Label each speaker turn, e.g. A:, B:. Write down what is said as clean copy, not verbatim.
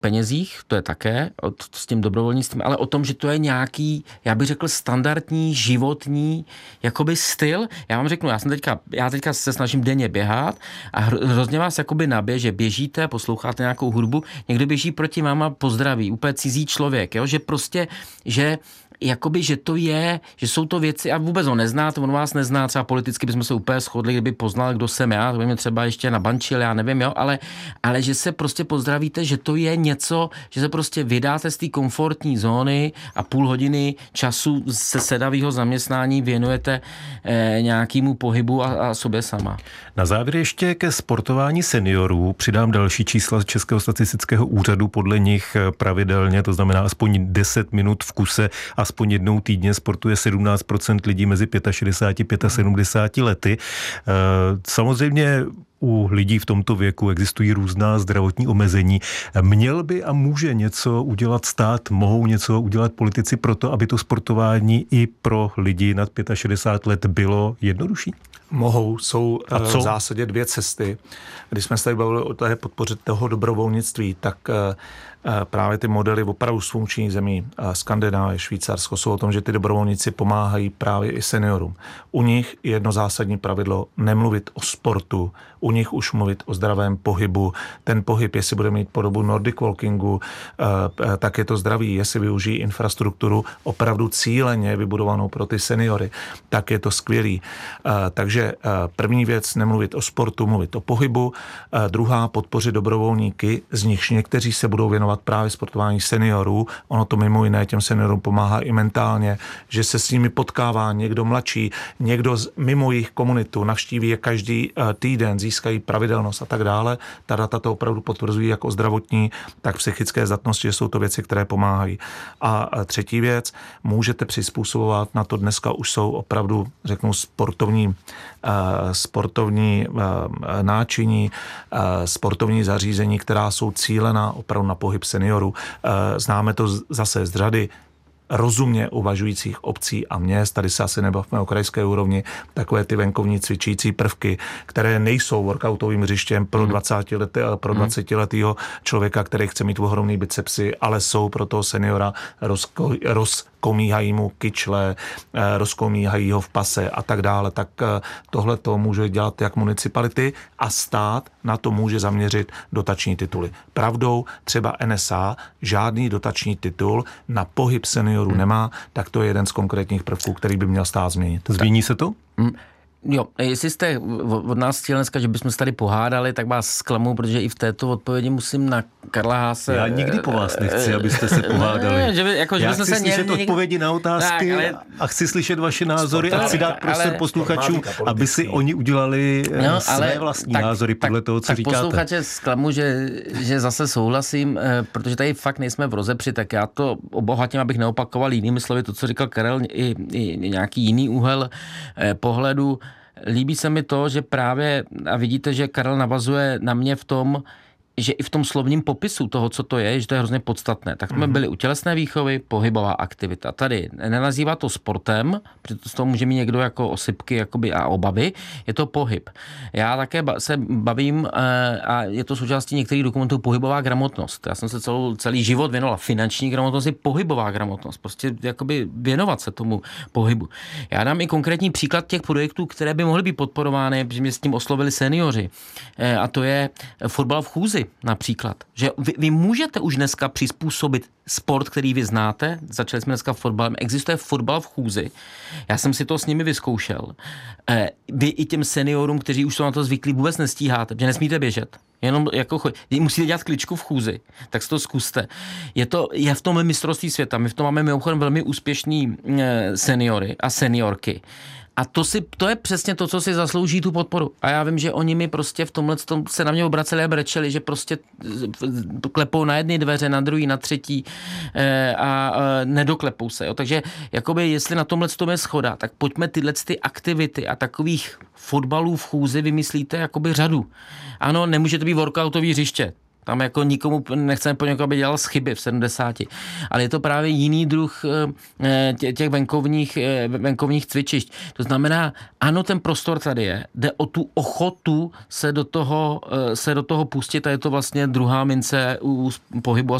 A: penězích, to je také, s tím dobrovolnictvím, ale o tom, že to je nějaký, já bych řekl, standardní životní jakoby styl. Já vám řeknu, já teďka se snažím denně běhat a hrozně vás jakoby nabije, že běžíte, posloucháte nějakou hudbu, někdo běží proti vám a pozdraví, úplně cizí člověk, jo? Že prostě, že jakoby, že to je, že jsou to věci a vůbec ho neznáte, on vás nezná, třeba politicky bychom se úplně shodli, kdyby poznal, kdo jsem já, to by mě třeba ještě nabančil, já nevím, jo, ale že se prostě pozdravíte, že to je něco, že se prostě vydáte z té komfortní zóny a půl hodiny času se sedavého zaměstnání věnujete nějakému pohybu a sobě sama.
B: Na závěr ještě ke sportování seniorů přidám další čísla z Českého statistického úřadu, podle nich pravidelně, to znamená aspoň 10 minut v kuse, aspoň jednou týdně sportuje 17% lidí mezi 65 a 70 lety. Samozřejmě u lidí v tomto věku existují různá zdravotní omezení. Měl by a může něco udělat stát, mohou něco udělat politici pro to, aby to sportování i pro lidi nad 65 let bylo jednodušší?
C: Mohou, jsou v zásadě dvě cesty. Když jsme se tady bavili o té podpoře toho dobrovolnictví, tak právě ty modely opravdu z funkčních zemí, Skandinávie, Švýcarsko, jsou o tom, že ty dobrovolníci pomáhají právě i seniorům. U nich je jedno zásadní pravidlo nemluvit o sportu, u nich už mluvit o zdravém pohybu. Ten pohyb, jestli bude mít podobu Nordic walkingu, tak je to zdravý, jestli využijí infrastrukturu opravdu cíleně vybudovanou pro ty seniory, tak je to skvělý. Takže první věc, nemluvit o sportu, mluvit o pohybu. Druhá, podpořit dobrovolníky, z nichž někteří se budou věnovat právě sportování seniorů. Ono to mimo jiné těm seniorům pomáhá i mentálně, že se s nimi potkává někdo mladší, někdo mimo jejich komunitu, navštíví je každý týden, získají pravidelnost a tak dále. Ta data to opravdu potvrzují jak o zdravotní, tak psychické zdatnosti, že jsou to věci, které pomáhají. A třetí věc, můžete přizpůsobovat, na to dneska už jsou opravdu, řeknu, sportovní náčiní, sportovní zařízení, která jsou cílená opravdu na pohyb seniorů. Známe to zase z řady rozumně uvažujících obcí a měst, tady se asi nebavíme o krajské úrovni, takové ty venkovní cvičící prvky, které nejsou workoutovým hřištěm pro 20letého člověka, který chce mít ohromný bicepsy, ale jsou pro toho seniora, rozkomíhají mu kyčle, rozkomíhají ho v pase a tak dále. Tak tohle to může dělat jak municipality a stát na to může zaměřit dotační tituly. Pravdou třeba NSA žádný dotační titul na pohyb seniorů nemá, tak to je jeden z konkrétních prvků, který by měl stát změnit.
B: Změní se to?
A: Jo, jestli jste od nás chtěli dneska, že bychom se tady pohádali, tak vás zklamu, protože i v této odpovědi musím na Karla Haase...
B: Já nikdy po vás nechci, abyste se pohádali. Já chci slyšet odpovědi na otázky a chci slyšet vaše názory a chci dát prostor posluchačům, aby si oni udělali své vlastní názory podle toho, co říkáte.
A: Tak posluchače zklamu, že zase souhlasím, protože tady fakt nejsme v rozepři, tak já to obohatím, abych neopakoval jinými slovy to, co říkal Karel, i nějaký jiný úhel pohledu. Líbí se mi to, že právě, a vidíte, že Karel navazuje na mě v tom, že i v tom slovním popisu toho, co to je, že to je hrozně podstatné. Tak jsme byli u tělesné výchovy, pohybová aktivita. Tady nenazývá to sportem, protože z toho může mít někdo jako osypky jakoby, a obavy, je to pohyb. Já také se bavím, a je to součástí některých dokumentů, pohybová gramotnost. Já jsem se celý život věnoval finanční gramotnosti, pohybová gramotnost. Prostě jakoby věnovat se tomu pohybu. Já dám i konkrétní příklad těch projektů, které by mohly být podporovány, protože mě s tím oslovili seniori. A to je fotbal v chůzi. Například, že vy můžete už dneska přizpůsobit sport, který vy znáte, začali jsme dneska fotbalem, existuje fotbal v chůzi, já jsem si to s nimi vyzkoušel. Vy i těm seniorům, kteří už jsou na to zvyklí, vůbec nestíháte, že nesmíte běžet, jenom jako musíte dělat kličku v chůzi, tak si to zkuste. Je v tom mistrovství světa, my v tom máme mimochodem velmi úspěšný seniory a seniorky. A to je přesně to, co si zaslouží tu podporu. A já vím, že oni mi prostě v tomhle se na mě obraceli a brečeli, že prostě klepou na jedné dveře, na druhý, na třetí a nedoklepou se. Jo. Takže jakoby, jestli na tomhle je schoda, tak pojďme tyhle aktivity a takových fotbalů v chůzi vymyslíte jakoby řadu. Ano, nemůže to být workoutový hřiště. Tam jako nikomu nechceme po někoho, aby dělal chyby v 70. Ale je to právě jiný druh těch venkovních cvičišť. To znamená, ano, ten prostor tady je, jde o tu ochotu se do toho pustit a je to vlastně druhá mince u pohybu a